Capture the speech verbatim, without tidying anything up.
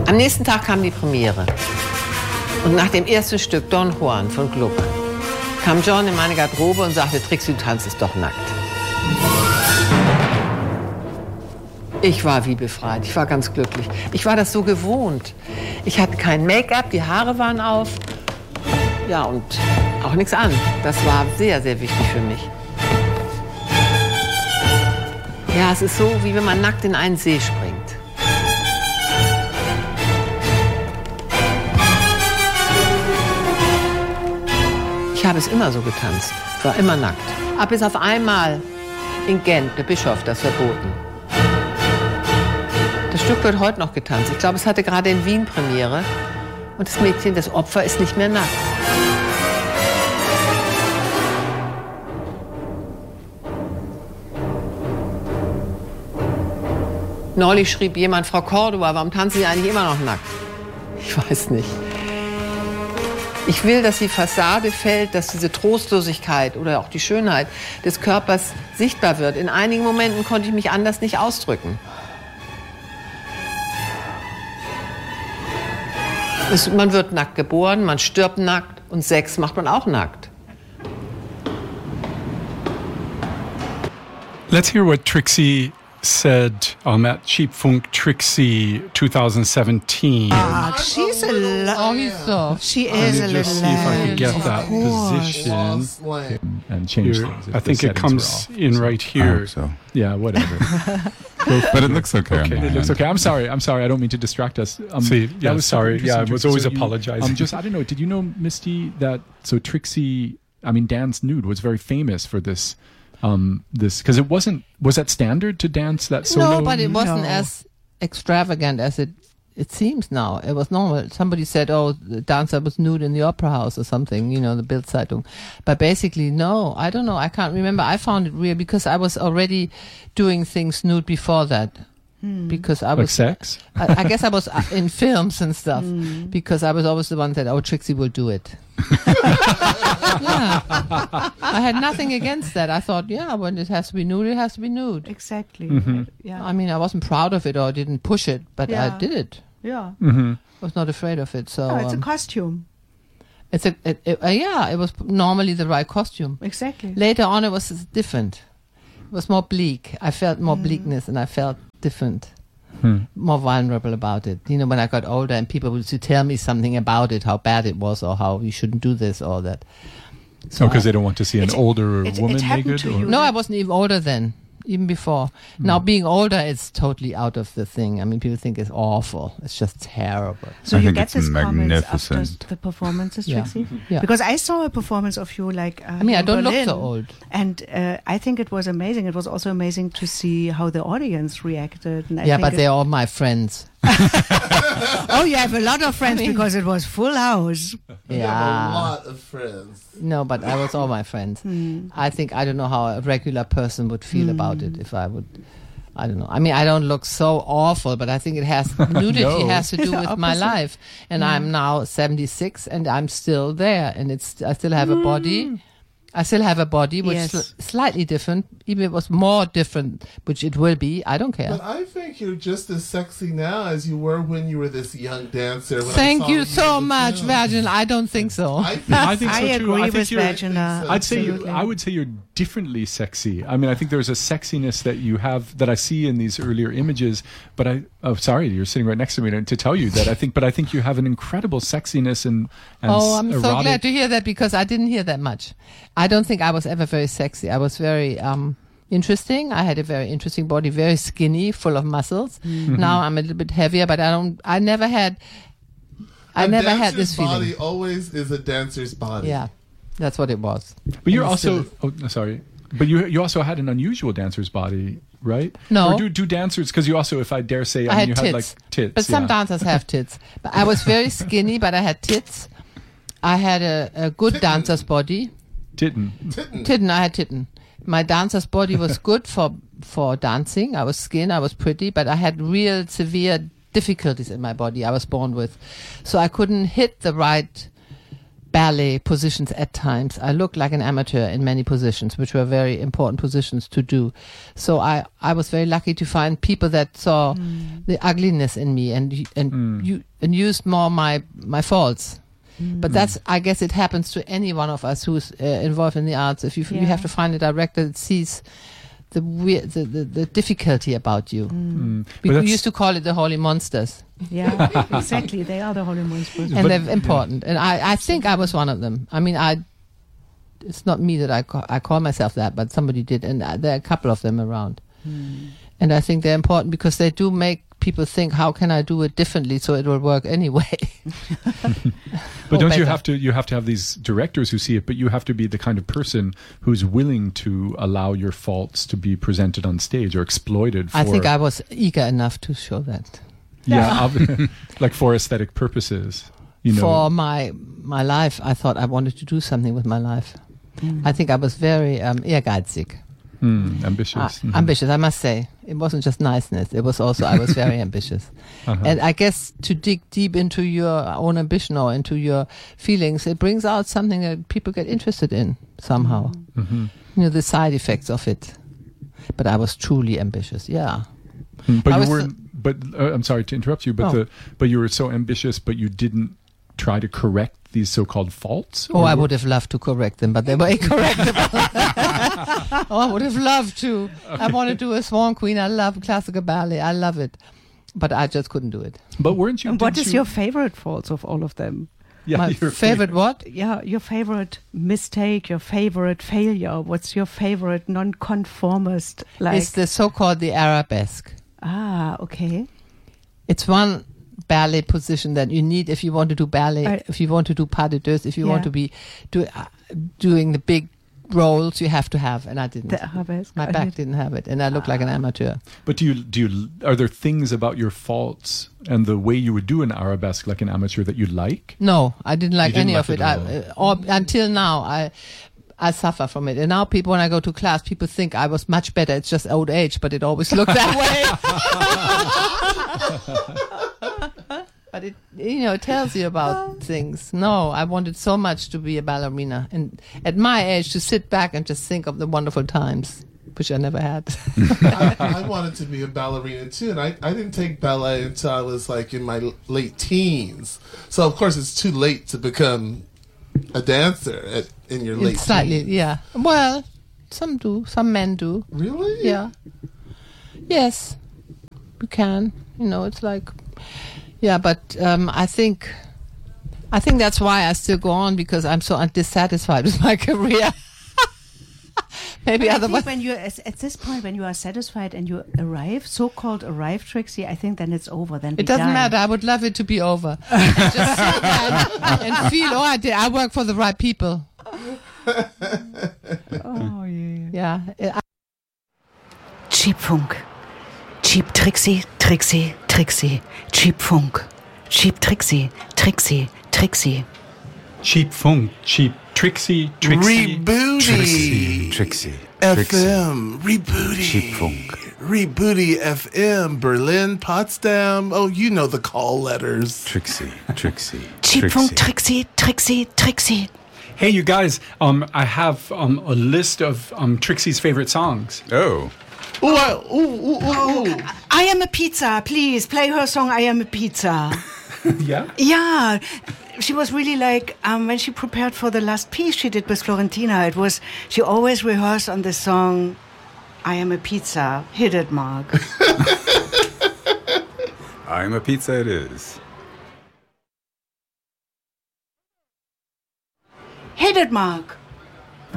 Am nächsten Tag kam die Premiere. Und nach dem ersten Stück, Don Juan von Gluck, kam John in meine Garderobe und sagte, Trixie, du tanzt doch nackt. Ich war wie befreit, ich war ganz glücklich. Ich war das so gewohnt. Ich hatte kein Make-up, die Haare waren auf. Ja, und auch nichts an. Das war sehr, sehr wichtig für mich. Ja, es ist so, wie wenn man nackt in einen See springt. Ich habe es immer so getanzt. Ich war immer nackt. Ab bis auf einmal in Gent, der Bischof, das verboten. Das Stück wird heute noch getanzt. Ich glaube, es hatte gerade in Wien Premiere. Und das Mädchen, das Opfer, ist nicht mehr nackt. Neulich schrieb jemand, Frau Cordova, warum tanzen Sie eigentlich immer noch nackt? Ich weiß nicht. Ich will, dass die Fassade fällt, dass diese Trostlosigkeit oder auch die Schönheit des Körpers sichtbar wird. In einigen Momenten konnte ich mich anders nicht ausdrücken. Es, man wird nackt geboren, man stirbt nackt und Sex macht man auch nackt. Let's hear what Trixie said on that Cheap Funk Trixie twenty seventeen. Ah, she's a lo- Oh, he's soft. She Let is me a just little see if I lamb. can get Of that course. position. And change Here. things. if I the think it settings comes were off. in right I here. hope so. Yeah, whatever. But it looks okay. on Okay, my It looks end. okay. I'm sorry. I'm sorry. I don't mean to distract us. Um, See, that yeah, was sorry. super Yeah, I interesting, was Trixie. always So you- apologizing. Um, just I don't know. Did you know, Misty, that so Trixie? I mean, dance nude was very famous for this. Um, this because it wasn't was that standard to dance that solo? No, but it wasn't No. as extravagant as it it seems now. It was normal. Somebody said, "Oh, the dancer was nude in the opera house or something." You know, the Bild-Zeitung. But basically, no. I don't know. I can't remember. I found it weird because I was already doing things nude before that. Because I like was, sex. I, I guess I was uh, in films and stuff. Because I was always the one that, oh, Trixie will do it. Yeah, I had nothing against that. I thought, yeah, when it has to be nude, it has to be nude. Exactly. Mhm. Yeah. I mean, I wasn't proud of it or didn't push it, but Yeah. I did it. yeah. Mm-hmm. I was not afraid of it. So No, it's a um, costume. it's a, it, it, uh, yeah, it was normally the right costume. Exactly. Later on, it was different. It was more bleak. I felt more bleakness, and I felt different, Hmm. more vulnerable about it. You know, when I got older, and people would to tell me something about it, how bad it was, or how you shouldn't do this or that. Oh, because I- they don't want to see an It- older it- it woman happened naked. to or- you. No, I wasn't even older then, even before. Now, being older, it's totally out of the thing. I mean, people think it's awful. It's just terrible. So I you think get it's this comments after magnificent. the performances, Yeah. Trixie? Yeah. Because I saw a performance of you like uh, I mean, I in don't look Berlin, so old. and uh, I think it was amazing. It was also amazing to see how the audience reacted. And I Yeah, think but it- they're all my friends. oh, you have a lot of friends I mean- because it was full house. Yeah. of friends. No, but I was all my friends. Hmm. I think I don't know how a regular person would feel about it if I would. I don't know. I mean, I don't look so awful, but I think it has nudity No. has to do The with my opposite. life. And I'm now seventy-six, and I'm still there, and it's I still have a body. I still have a body which Yes. is slightly different. Even if it was more different, which it will be. I don't care. But I think you're just as sexy now as you were when you were this young dancer. When I Thank saw you so in the much, film. Virgin. I don't think so. I think, I think so I too. agree I think with you're- Virginia. I'd say you're, absolutely. I would say you're differently sexy. I mean, I think there's a sexiness that you have that I see in these earlier images. But I, oh, sorry, you're sitting right next to me to, to tell you that I think. But I think you have an incredible sexiness and, and Oh, I'm so erotic. glad to hear that because I didn't hear that much. I don't think I was ever very sexy. I was very um, interesting. I had a very interesting body, very skinny, full of muscles. Mm-hmm. Now I'm a little bit heavier, but I don't. I never had. I a never had dancer's this feeling. body always is a dancer's body. Yeah, that's what it was. But you're And it still also, oh, no, sorry. But you you also had an unusual dancer's body, right? No. Or do do dancers? Because you also, if I dare say, I, I mean, had you tits, had like tits. but some yeah. dancers have tits. But I was very skinny, but I had tits. I had a, a good dancer's body. Titten. Titten, I had titten. My dancer's body was good for for dancing. I was skin, I was pretty, but I had real severe difficulties in my body I was born with. So I couldn't hit the right ballet positions at times. I looked like an amateur in many positions, which were very important positions to do. So I, I was very lucky to find people that saw mm. the ugliness in me and and mm. you and used more my my faults. Mm. But that's, I guess, it happens to any one of us who's uh, involved in the arts. If you yeah. you have to find a director that sees the weird, the, the, the difficulty about you. Mm. Mm. We, we used to call it the holy monsters. Yeah, exactly. They are the holy monsters, and but, they're important. Yeah. And I, I think I was one of them. I mean, I. It's not me that I call, I call myself that, but somebody did, and there are a couple of them around. Mm. And I think they're important because they do make people think, how can I do it differently so it will work anyway? But don't better. you have to you have to have these directors who see it, but you have to be the kind of person who's willing to allow your faults to be presented on stage or exploited for, I think I was eager enough to show that. Yeah, like for aesthetic purposes. You know. For my my life, I thought I wanted to do something with my life. Mm. I think I was very um, ehrgeizig. Mm, ambitious. Uh, mm-hmm. Ambitious, I must say. It wasn't just niceness. It was also, I was very ambitious. Uh-huh. And I guess to dig deep into your own ambition or into your feelings, it brings out something that people get interested in somehow. Mm-hmm. You know, the side effects of it. But I was truly ambitious, yeah. Mm, but I you weren't, but uh, I'm sorry to interrupt you, but oh. the but you were so ambitious, but you didn't try to correct these so-called faults? Oh, I would have loved to correct them, but they were incorrectable. Oh, I would have loved to. Okay. I want to do a Swan Queen. I love classical ballet. I love it. But I just couldn't do it. But weren't you... And what is you, your favorite faults of all of them? Yeah, My your favorite, favorite what? Yeah, your favorite mistake, your favorite failure. What's your favorite non-conformist? Like? It's the so-called the arabesque. Ah, okay. It's one ballet position that you need if you want to do ballet, I, if you want to do pas de deux, if you yeah. want to be do, uh, doing the big roles, you have to have, and I didn't. The arabesque. My back didn't have it, and I looked ah. like an amateur. But do you do you are there things about your faults and the way you would do an arabesque like an amateur that you like? No, I didn't like didn't any like of it. it I, uh, or until now, I. I suffer from it. And now people, when I go to class, people think I was much better. It's just old age, but it always looked that way. But it, you know, it tells you about things. No, I wanted so much to be a ballerina. And at my age, to sit back and just think of the wonderful times, which I never had. I, I wanted to be a ballerina too, and I, I didn't take ballet until I was like in my l- late teens. So, of course, it's too late to become a dancer at, in your late it's slightly, teens. yeah. Well, some do. Some men do. Really? Yeah. Yes, you can. You know, it's like, yeah. But um, I think, I think that's why I still go on, because I'm so dissatisfied with my career. Maybe but otherwise. I think when you at this point, when you are satisfied and you arrive, so-called arrive, Trixie, I think then it's over. Then it doesn't die. matter. I would love it to be over. And just sit there and, and feel, oh, I did. I work for the right people. Oh yeah. Yeah. Cheap Funk. Cheap Trixie, Trixie, Trixie. Cheap Funk. Cheap Trixie, Trixie, Trixie. Cheap Funk, cheap Trixie, Trixie. Rebooty. Trixie, Trixie. F M, Rebooty. Cheap Funk. Rebooty F M, Berlin, Potsdam. Oh, you know the call letters. Trixie, Trixie. Cheap Funk, Trixie, Trixie, Trixie. Hey, you guys, um, I have um, a list of um, Trixie's favorite songs. Oh. Ooh, I, ooh, ooh, ooh, ooh. I Am a Pizza. Please play her song I Am a Pizza. Yeah? Yeah. She was really like, um, when she prepared for the last piece she did with Florentina, it was, she always rehearsed on the song, I Am a Pizza. Hit it, Mark. I Am a Pizza it is. Hit it, Mark.